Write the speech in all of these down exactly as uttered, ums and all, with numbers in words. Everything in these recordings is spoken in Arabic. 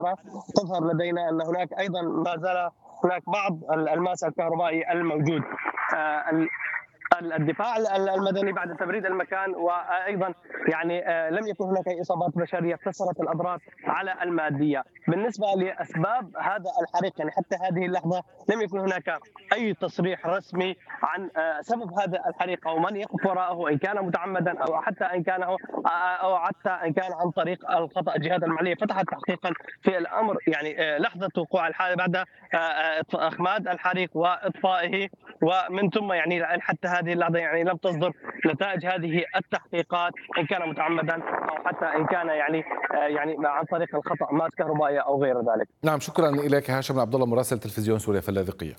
تظهر لدينا أن هناك أيضًا ما زال هناك بعض ال الماس الكهربائي الموجود. آآ ال ال الدفاع ال ال المدني بعد تبريد المكان، وأيضًا يعني آآ لم يكن هناك أي إصابات بشرية، اقتصرت الأضرار على المادية. بالنسبة لأسباب هذا الحريق، يعني حتى هذه اللحظة لم يكن هناك أي تصريح رسمي عن آآ سبب هذا الحريق أو من يقف وراءه، إن كان متعمدًا أو حتى إن كان هو آآ أو حتى إن كان عن طريق الخطأ. الجهات المعنية فتحت تحقيقًا في الأمر، يعني آآ لحظة وقوع الحادث بعد آآ إط إخماد الحريق وإطفائه، ومن ثم يعني حتى هذه اللحظة يعني لم تصدر نتائج هذه التحقيقات، إن كان متعمدًا أو حتى إن كان يعني آآ يعني عن طريق الخطأ ماس كهربائية أو غير ذلك. نعم، شكرا إليك هاشم عبد الله مراسل تلفزيون سوريا في اللاذقية.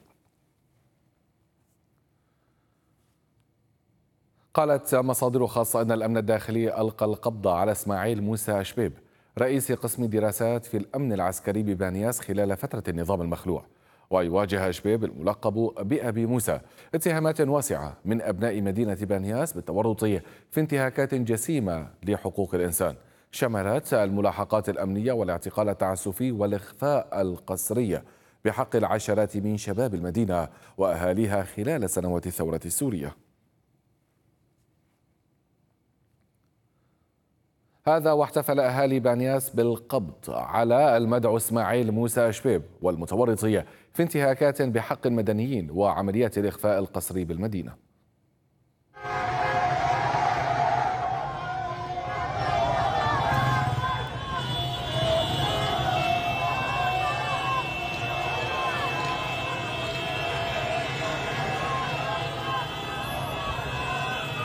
قالت مصادر خاصة أن الأمن الداخلي ألقى القبض على إسماعيل موسى شبيب رئيس قسم دراسات في الأمن العسكري ببانياس خلال فترة النظام المخلوع. ويواجه شبيب الملقب بأبي موسى اتهامات واسعة من أبناء مدينة بانياس بالتورط في انتهاكات جسيمة لحقوق الإنسان، شملت الملاحقات الأمنية والاعتقال التعسفي والإخفاء القسري بحق العشرات من شباب المدينة وأهاليها خلال سنوات الثورة السورية. هذا واحتفل أهالي بانياس بالقبض على المدعو إسماعيل موسى شبيب والمتورط في انتهاكات بحق المدنيين وعمليات الإخفاء القسري بالمدينة.